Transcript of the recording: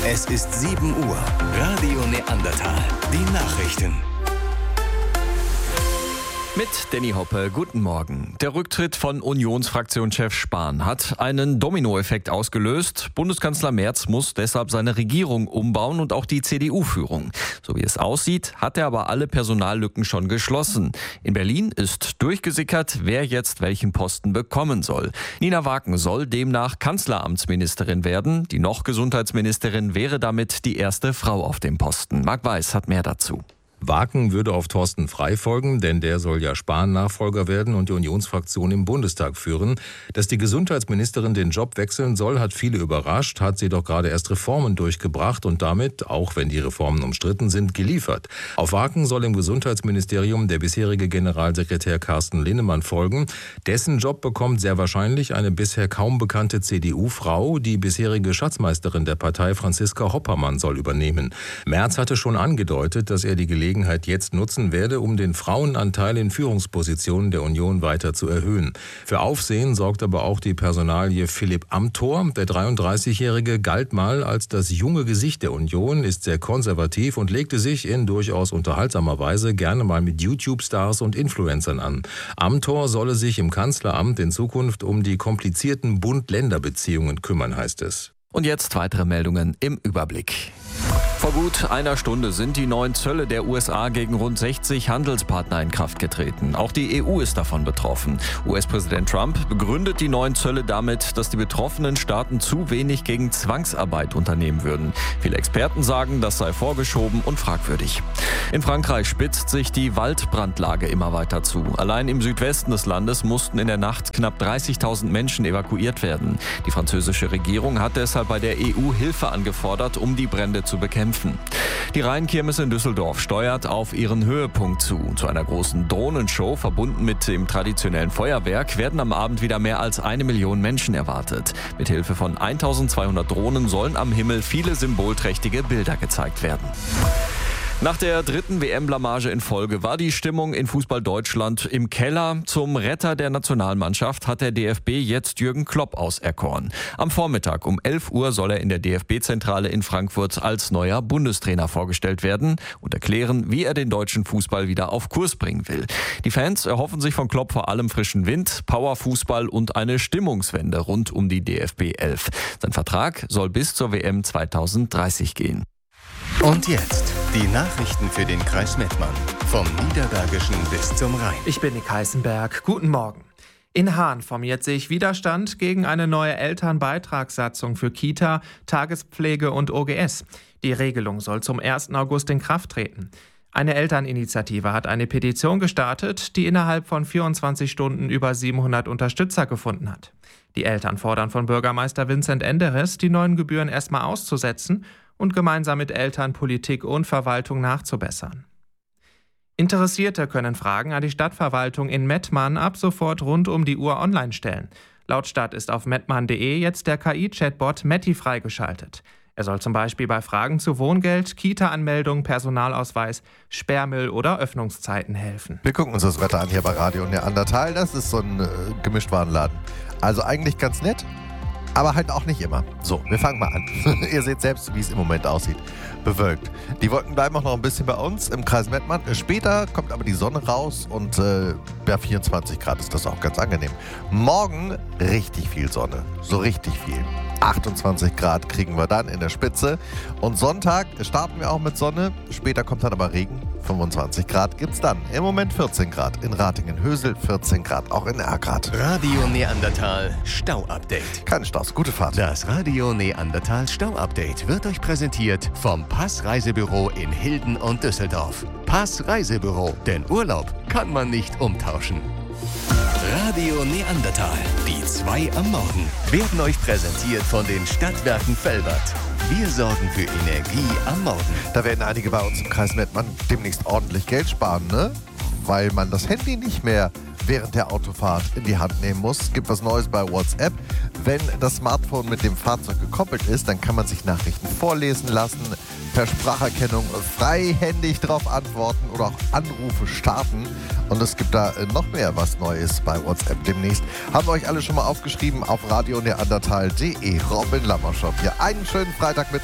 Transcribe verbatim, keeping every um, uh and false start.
Es ist sieben Uhr. Radio Neandertal. Die Nachrichten. Mit Danny Hoppe, guten Morgen. Der Rücktritt von Unionsfraktionschef Spahn hat einen Dominoeffekt ausgelöst. Bundeskanzler Merz muss deshalb seine Regierung umbauen und auch die C D U-Führung. So wie es aussieht, hat er aber alle Personallücken schon geschlossen. In Berlin ist durchgesickert, wer jetzt welchen Posten bekommen soll. Nina Waken soll demnach Kanzleramtsministerin werden. Die noch Gesundheitsministerin wäre damit die erste Frau auf dem Posten. Marc Weiß hat mehr dazu. Waken würde auf Thorsten Frey folgen, denn der soll ja Spahn-Nachfolger werden und die Unionsfraktion im Bundestag führen. Dass die Gesundheitsministerin den Job wechseln soll, hat viele überrascht, hat sie doch gerade erst Reformen durchgebracht und damit, auch wenn die Reformen umstritten sind, geliefert. Auf Waken soll im Gesundheitsministerium der bisherige Generalsekretär Carsten Linnemann folgen. Dessen Job bekommt sehr wahrscheinlich eine bisher kaum bekannte C D U-Frau. Die bisherige Schatzmeisterin der Partei, Franziska Hoppermann, soll übernehmen. Merz hatte schon angedeutet, dass er die Gelegenheit jetzt nutzen werde, um den Frauenanteil in Führungspositionen der Union weiter zu erhöhen. Für Aufsehen sorgt aber auch die Personalie Philipp Amthor. Der dreiunddreißigjährige galt mal als das junge Gesicht der Union, ist sehr konservativ und legte sich in durchaus unterhaltsamer Weise gerne mal mit YouTube-Stars und Influencern an. Amthor solle sich im Kanzleramt in Zukunft um die komplizierten Bund-Länder-Beziehungen kümmern, heißt es. Und jetzt weitere Meldungen im Überblick. Vor gut einer Stunde sind die neuen Zölle der U S A gegen rund sechzig Handelspartner in Kraft getreten. Auch die E U ist davon betroffen. U S-Präsident Trump begründet die neuen Zölle damit, dass die betroffenen Staaten zu wenig gegen Zwangsarbeit unternehmen würden. Viele Experten sagen, das sei vorgeschoben und fragwürdig. In Frankreich spitzt sich die Waldbrandlage immer weiter zu. Allein im Südwesten des Landes mussten in der Nacht knapp dreißigtausend Menschen evakuiert werden. Die französische Regierung hat deshalb bei der E U Hilfe angefordert, um die Brände zu bekämpfen. Die Rheinkirmes in Düsseldorf steuert auf ihren Höhepunkt zu. Zu einer großen Drohnenshow, verbunden mit dem traditionellen Feuerwerk, werden am Abend wieder mehr als eine Million Menschen erwartet. Mit Hilfe von eintausendzweihundert Drohnen sollen am Himmel viele symbolträchtige Bilder gezeigt werden. Nach der dritten W M-Blamage in Folge war die Stimmung in Fußball Deutschland im Keller. Zum Retter der Nationalmannschaft hat der D F B jetzt Jürgen Klopp auserkoren. Am Vormittag um elf Uhr soll er in der D F B-Zentrale in Frankfurt als neuer Bundestrainer vorgestellt werden und erklären, wie er den deutschen Fußball wieder auf Kurs bringen will. Die Fans erhoffen sich von Klopp vor allem frischen Wind, Powerfußball und eine Stimmungswende rund um die D F B elf. Sein Vertrag soll bis zur W M zweitausenddreißig gehen. Und jetzt die Nachrichten für den Kreis Mettmann. Vom Niederbergischen bis zum Rhein. Ich bin Nick Heißenberg. Guten Morgen. In Haan formiert sich Widerstand gegen eine neue Elternbeitragssatzung für Kita, Tagespflege und O G S. Die Regelung soll zum ersten August in Kraft treten. Eine Elterninitiative hat eine Petition gestartet, die innerhalb von vierundzwanzig Stunden über siebenhundert Unterstützer gefunden hat. Die Eltern fordern von Bürgermeister Vincent Enderes, die neuen Gebühren erstmal auszusetzen und gemeinsam mit Eltern, Politik und Verwaltung nachzubessern. Interessierte können Fragen an die Stadtverwaltung in Mettmann ab sofort rund um die Uhr online stellen. Laut Stadt ist auf mettmann punkt de jetzt der K I-Chatbot Metti freigeschaltet. Er soll zum Beispiel bei Fragen zu Wohngeld, Kita-Anmeldung, Personalausweis, Sperrmüll oder Öffnungszeiten helfen. Wir gucken uns das Wetter an hier bei Radio Neandertal. Das ist so ein äh, Gemischtwarenladen. Also eigentlich ganz nett, aber halt auch nicht immer. So, wir fangen mal an. Ihr seht selbst, wie es im Moment aussieht. Bewölkt. Die Wolken bleiben auch noch ein bisschen bei uns im Kreis Mettmann. Später kommt aber die Sonne raus und äh, bei vierundzwanzig Grad ist das auch ganz angenehm. Morgen richtig viel Sonne. So richtig viel. achtundzwanzig Grad kriegen wir dann in der Spitze. Und Sonntag starten wir auch mit Sonne. Später kommt dann aber Regen. fünfundzwanzig Grad gibt's dann. Im Moment vierzehn Grad. In Ratingen-Hösel vierzehn Grad. Auch in Erkrath. Radio Neandertal Stau-Update. Keine Staus. Gute Fahrt. Das Radio Neandertal Stau-Update wird euch präsentiert vom Pass Reisebüro in Hilden und Düsseldorf. Pass Reisebüro. Denn Urlaub kann man nicht umtauschen. Radio Neandertal, die zwei am Morgen, werden euch präsentiert von den Stadtwerken Velbert. Wir sorgen für Energie am Morgen. Da werden einige bei uns im Kreis Mettmann demnächst ordentlich Geld sparen, ne? Weil man das Handy nicht mehr während der Autofahrt in die Hand nehmen muss. Es gibt was Neues bei WhatsApp. Wenn das Smartphone mit dem Fahrzeug gekoppelt ist, dann kann man sich Nachrichten vorlesen lassen, per Spracherkennung freihändig darauf antworten oder auch Anrufe starten. Und es gibt da noch mehr was Neues bei WhatsApp demnächst. Haben wir euch alle schon mal aufgeschrieben auf radio neandertal punkt de. Robin Lammerschott hier. Einen schönen Freitag mit